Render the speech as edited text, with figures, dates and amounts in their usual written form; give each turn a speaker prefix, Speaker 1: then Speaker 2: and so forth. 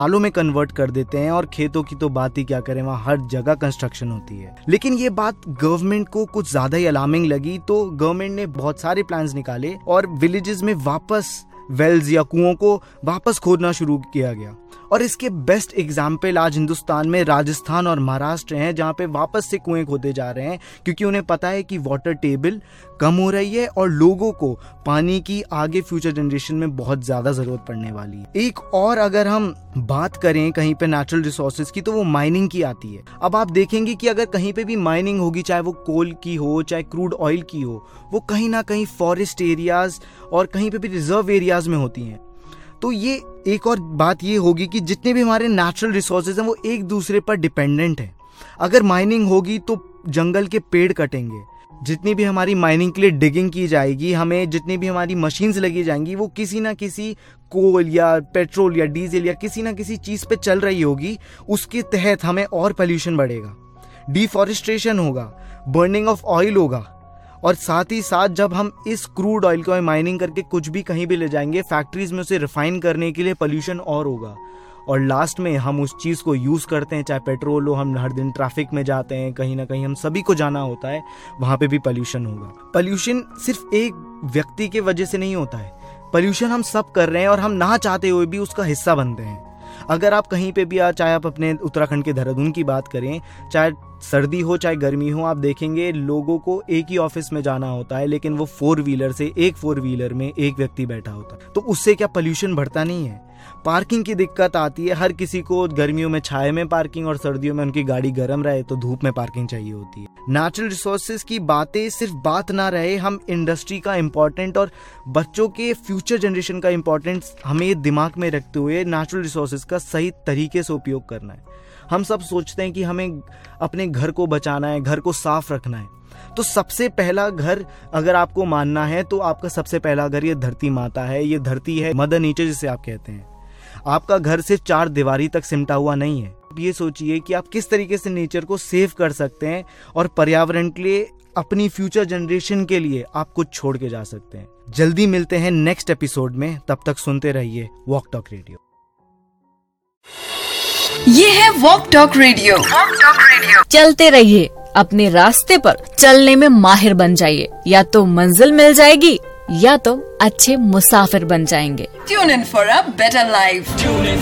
Speaker 1: आलू में कन्वर्ट कर देते हैं, और खेतों की तो बात ही क्या करें, वहाँ हर जगह कंस्ट्रक्शन होती है। लेकिन ये बात गवर्नमेंट को कुछ ज्यादा ही अलार्मिंग लगी, तो गवर्नमेंट ने बहुत सारे प्लान्स निकाले और विलेजेस में वापस वेल्स या कुओं को वापस खोदना शुरू किया गया। और इसके बेस्ट एग्जाम्पल आज हिंदुस्तान में राजस्थान और महाराष्ट्र हैं, जहाँ पे वापस से कुएं खोदे जा रहे हैं, क्योंकि उन्हें पता है कि वाटर टेबल कम हो रही है और लोगों को पानी की आगे फ्यूचर जनरेशन में बहुत ज्यादा जरूरत पड़ने वाली है। एक और अगर हम बात करें कहीं पे नेचुरल रिसोर्सेज की, तो वो माइनिंग की आती है। अब आप देखेंगे कि अगर कहीं पे भी माइनिंग होगी, चाहे वो कोल की हो चाहे क्रूड ऑयल की हो, वो कहीं ना कहीं फॉरेस्ट एरियाज और कहीं पे भी रिजर्व एरियाज में होती हैं। तो ये एक और बात ये होगी कि जितने भी हमारे नेचुरल रिसोर्सेज हैं वो एक दूसरे पर डिपेंडेंट हैं। अगर माइनिंग होगी तो जंगल के पेड़ कटेंगे, जितनी भी हमारी माइनिंग के लिए डिगिंग की जाएगी, हमें जितनी भी हमारी मशीन्स लगी जाएंगी, वो किसी ना किसी कोल या पेट्रोल या डीजल या किसी ना किसी चीज पे चल रही होगी। उसके तहत हमें और पोल्यूशन बढ़ेगा, डिफॉरेस्टेशन होगा, बर्निंग ऑफ ऑयल होगा। और साथ ही साथ जब हम इस क्रूड ऑयल को माइनिंग करके कुछ भी कहीं भी ले जाएंगे फैक्ट्रीज में उसे रिफाइन करने के लिए, पोल्यूशन और होगा। और लास्ट में हम उस चीज़ को यूज़ करते हैं, चाहे पेट्रोल हो, हम हर दिन ट्रैफिक में जाते हैं, कहीं ना कहीं हम सभी को जाना होता है, वहाँ पे भी पोल्यूशन होगा। पोल्यूशन सिर्फ एक व्यक्ति के वजह से नहीं होता है, पोल्यूशन हम सब कर रहे हैं और हम ना चाहते हुए भी उसका हिस्सा बनते हैं। अगर आप कहीं पे भी चाहे आप अपने उत्तराखंड के देहरादून की बात करें, चाहे सर्दी हो चाहे गर्मी हो, आप देखेंगे लोगों को एक ही ऑफिस में जाना होता है, लेकिन वो 4 व्हीलर से एक 4 व्हीलर में एक व्यक्ति बैठा होता है। तो उससे क्या पोल्यूशन बढ़ता नहीं है? पार्किंग की दिक्कत आती है, हर किसी को गर्मियों में छाया में पार्किंग और सर्दियों में उनकी गाड़ी गर्म रहे तो धूप में पार्किंग चाहिए होती है। नेचुरल रिसोर्सेज की बातें सिर्फ बात ना रहे, हम इंडस्ट्री का इम्पोर्टेंट और बच्चों के फ्यूचर जनरेशन का इम्पोर्टेंस हमें दिमाग में रखते हुए नेचुरल रिसोर्सेज का सही तरीके से उपयोग करना है। हम सब सोचते हैं कि हमें अपने घर को बचाना है, घर को साफ रखना है, तो सबसे पहला घर अगर आपको मानना है तो आपका सबसे पहला घर ये धरती माता है, ये धरती है, मदर नेचर जिसे आप कहते हैं। आपका घर सिर्फ 4 दीवारी तक सिमटा हुआ नहीं है। ये सोचिए कि आप किस तरीके से नेचर को सेव कर सकते हैं और पर्यावरण के लिए, अपनी फ्यूचर जनरेशन के लिए आप कुछ छोड़ के जा सकते हैं। जल्दी मिलते हैं नेक्स्ट एपिसोड में, तब तक सुनते रहिए वॉक टॉक रेडियो।
Speaker 2: ये है वॉक टॉक रेडियो। चलते रहिए अपने रास्ते पर, चलने में माहिर बन जाइए, या तो मंजिल मिल जाएगी या तो अच्छे मुसाफिर बन जाएंगे। Tune in for a better life.